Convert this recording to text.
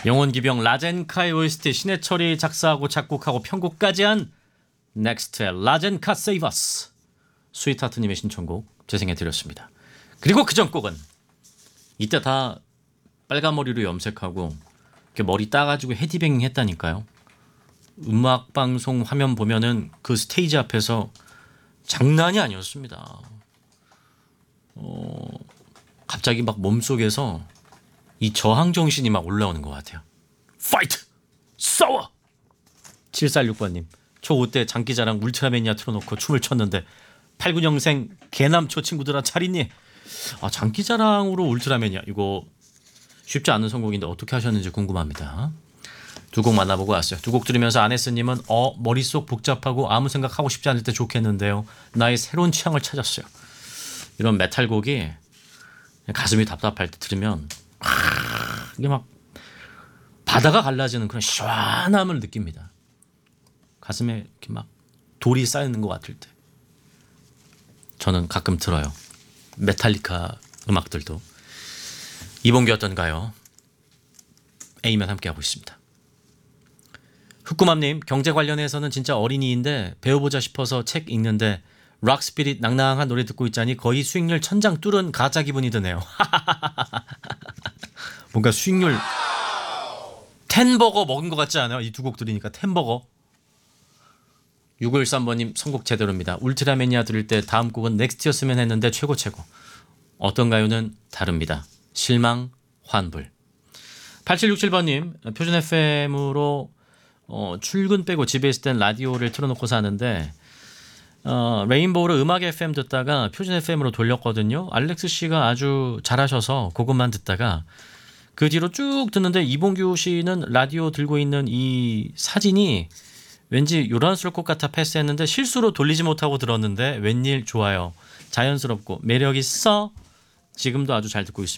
영혼기병 라젠카의 OST 신해철이 작사하고 작곡하고 편곡까지 한 넥스트의 라젠카 Save Us 스윗하트님의 신청곡 재생해드렸습니다. 그리고 그전 곡은 이때 다 빨간 머리로 염색하고 이렇게 머리 따가지고 헤디뱅잉 했다니까요. 음악방송 화면 보면은 그 스테이지 앞에서 장난이 아니었습니다. 갑자기 막 몸속에서 이 저항 정신이 막 올라오는 것 같아요. 파이트! 싸워! 7468님 초5 때 장기자랑 울트라매니아 틀어놓고 춤을 췄는데 89년생 개남초 친구들아 잘 있니? 장기자랑으로 울트라매니아 이거 쉽지 않은 선곡인데 어떻게 하셨는지 궁금합니다. 두 곡 만나보고 왔어요. 두 곡 들으면서 아네스님은 머릿속 복잡하고 아무 생각하고 싶지 않을 때 좋겠는데요. 나의 새로운 취향을 찾았어요. 이런 메탈곡이 가슴이 답답할 때 들으면 이게 막 바다가 갈라지는 그런 시원함을 느낍니다. 가슴에 이렇게 막 돌이 쌓이는 것 같을 때 저는 가끔 들어요. 메탈리카 음악들도. 이봉규 어떤가요? A면 함께하고 있습니다. 흑구맘님 경제 관련해서는 진짜 어린이인데 배워보자 싶어서 책 읽는데 락스피릿 낭낭한 노래 듣고 있자니 거의 수익률 천장 뚫은 가짜 기분이 드네요. 뭔가 수익률 10버거 먹은 것 같지 않아요? 이 두 곡 들으니까 10버거. 6113번님 선곡 제대로입니다. 울트라매니아 들을 때 다음 곡은 넥스트였으면 했는데 최고. 어떤가요는 다릅니다. 실망, 환불. 8767번님 표준 FM으로 출근 빼고 집에 있을 땐 라디오를 틀어놓고 사는데 레인보우로 음악 FM 듣다가 표준 FM으로 돌렸거든요. 알렉스 씨가 아주 잘하셔서 그것만 듣다가 그 뒤로 쭉 듣는데 이봉규 씨는 라디오 들고 있는 이 사진이 왠지 요란스러울 것 같아 패스했는데 실수로 돌리지 못하고 들었는데 웬일 좋아요. 자연스럽고 매력 있어. 지금도 아주 잘 듣고 있습니다.